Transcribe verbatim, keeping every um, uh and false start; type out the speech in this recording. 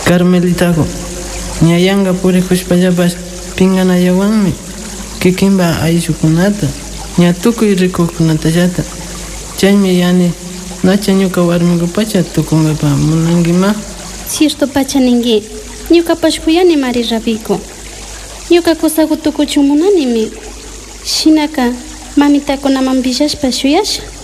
Carmelitago, ñayanga purikushpallapas pinganallawanmi kikinba ayllukunata ña tukuy rikuqkunatallata chaymi yani nacha ñuka warmikupacha tukunkapa munankiman. Cierto pacha ninki ñukapash kuyani mari Rabiko. Ñuka kusaku tukuchun munanimi. Shinaka mamitakunaman villashpa shuyasha